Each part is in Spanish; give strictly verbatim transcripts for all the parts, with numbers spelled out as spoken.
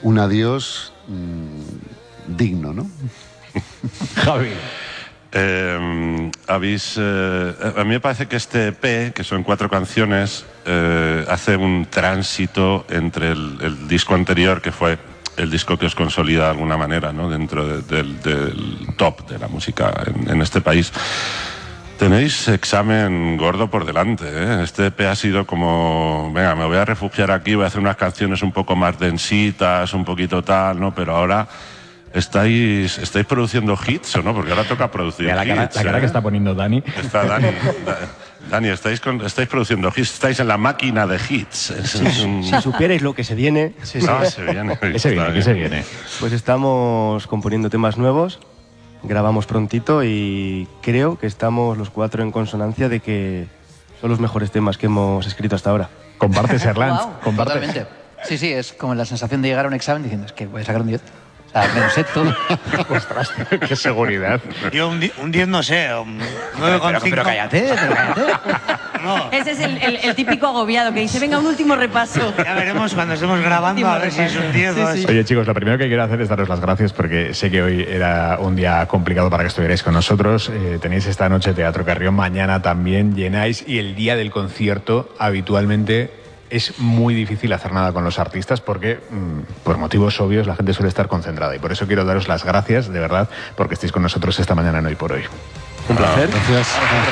un adiós mmm, digno, ¿no? Javi. Eh, habéis, eh, a mí me parece que este E P, que son cuatro canciones, eh, hace un tránsito entre el, el disco anterior, que fue el disco que os consolida de alguna manera, ¿no?, dentro de, de, del top de la música en, en este país. Tenéis examen gordo por delante, ¿eh? Este E P ha sido como, venga, me voy a refugiar aquí, voy a hacer unas canciones un poco más densitas, un poquito tal, ¿no? Pero ahora estáis, estáis produciendo hits, ¿o no? Porque ahora toca producir Mira, la cara, hits. la cara ¿eh? que está poniendo Dani. Está Dani. Dani, estáis, con, estáis produciendo hits, estáis en la máquina de hits. Es, Si, es un... si supierais lo que se viene, Sí, sí. No, se viene. ¿Qué se viene? ¿Qué se viene? Pues estamos componiendo temas nuevos, grabamos prontito y creo que estamos los cuatro en consonancia de que son los mejores temas que hemos escrito hasta ahora. Compartes, Erlans. Wow, Compartes. totalmente. Sí, sí, es como la sensación de llegar a un examen diciendo, es que voy a sacar un diez. O sea, me lo sé todo. Ostras, qué seguridad. Yo un diez un no sé, un nueve coma cinco. Pero, pero cállate, pero cállate. No, Ese es el, el, el típico agobiado que dice, venga, un último repaso. ya veremos cuando estemos grabando a ver si es un diez o es... Oye, chicos, lo primero que quiero hacer es daros las gracias porque sé que hoy era un día complicado para que estuvierais con nosotros. Eh, tenéis esta noche Teatro Carrión, mañana también llenáis y el día del concierto habitualmente es muy difícil hacer nada con los artistas porque, mmm, por motivos obvios, la gente suele estar concentrada y por eso quiero daros las gracias, de verdad, porque estéis con nosotros esta mañana en Hoy por Hoy. Un placer. Gracias.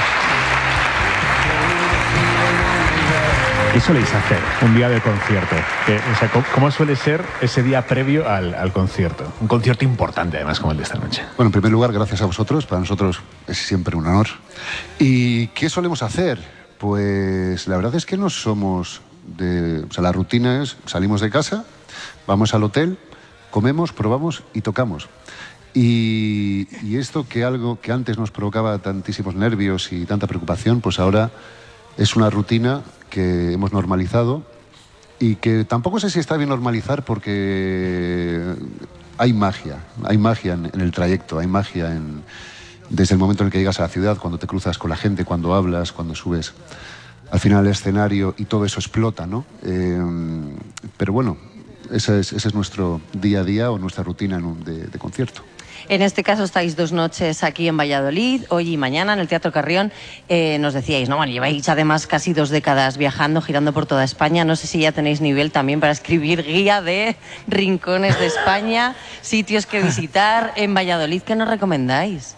¿Qué soléis hacer un día de concierto? ¿Qué, o sea, ¿cómo, ¿Cómo suele ser ese día previo al, al concierto? Un concierto importante, además, como el de esta noche. Bueno, en primer lugar, gracias a vosotros. Para nosotros es siempre un honor. ¿Y qué solemos hacer? Pues la verdad es que no somos de... O sea, la rutina es, salimos de casa, vamos al hotel, comemos, probamos y tocamos. Y, y esto que algo que antes nos provocaba tantísimos nervios y tanta preocupación, pues ahora es una rutina que hemos normalizado y que tampoco sé si está bien normalizar porque hay magia, hay magia en, en el trayecto, hay magia en, desde el momento en el que llegas a la ciudad, cuando te cruzas con la gente, cuando hablas, cuando subes al final el escenario y todo eso explota, ¿no? Eh, pero bueno, ese es, ese es nuestro día a día o nuestra rutina en un, de, de concierto. En este caso estáis dos noches aquí en Valladolid, hoy y mañana en el Teatro Carrión. Eh, nos decíais, ¿no? Bueno, lleváis además casi dos décadas viajando, girando por toda España. No sé si ya tenéis nivel también para escribir guía de rincones de España, sitios que visitar en Valladolid. ¿Qué nos recomendáis?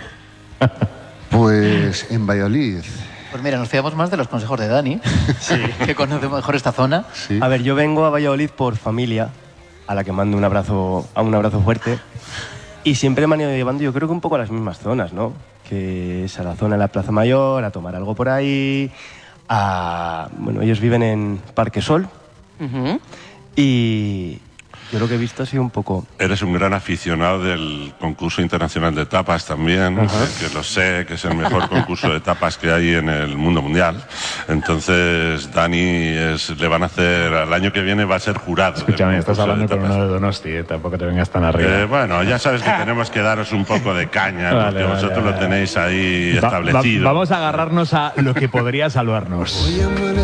Pues en Valladolid... Pues mira, nos fiamos más de los consejos de Dani, sí, que conoce mejor esta zona. Sí. A ver, yo vengo a Valladolid por familia, a la que mando un abrazo, a un abrazo fuerte, y siempre me han ido llevando, yo creo que un poco a las mismas zonas, ¿no? Que es a la zona de la Plaza Mayor, a tomar algo por ahí, a... Bueno, ellos viven en Parque Sol, Uh-huh. y yo lo que he visto ha sido un poco... Eres un gran aficionado del concurso internacional de tapas también, que, que lo sé, que es el mejor concurso de tapas que hay en el mundo mundial. Entonces, Dani es, le van a hacer, al año que viene va a ser jurado. Escúchame, estás hablando con uno de Donosti, ¿eh? Tampoco te vengas tan arriba. Eh, bueno, ya sabes que tenemos que daros un poco de caña, Vale, porque vale, vosotros vale. lo tenéis ahí Va- establecido. va- vamos a agarrarnos a lo que podría salvarnos.